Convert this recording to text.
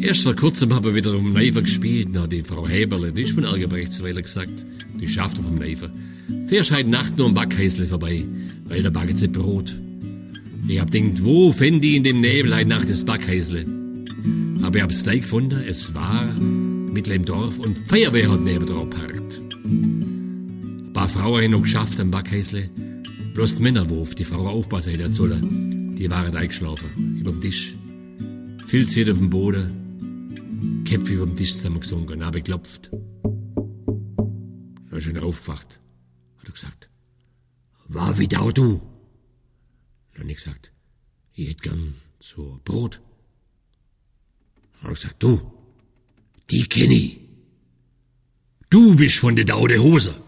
Erst vor kurzem haben wir wieder um Neifer gespielt. Na, die Frau Heberle, die ist von Ergebrechtsweiler gesagt. Die schafft vom Neifer. Fährst heute Nacht nur am Backhäusle vorbei, weil da backen sie Brot. Ich hab denkt, wo fänd ich in dem Nebel heute Nacht das Backhäusle? Aber ich hab's gleich gefunden, es war mitten im Dorf und die Feuerwehr hat neben drauf geparkt. Ein paar Frauen haben noch geschafft am Backhäusle. Bloß die Männer, wo auf die Frau aufpassen hätten sollen, die waren eingeschlafen, über dem Tisch. Filzhüte auf dem Boden, Köpfe über dem Tisch zusammengesunken, habe geklopft. Dann ist er aufgewacht, hat er gesagt, war wieder auch du? Dann habe ich gesagt, ich hätte gern so Brot. Dann hat er gesagt, du, die kenn ich. Du bist von der Daude Hose.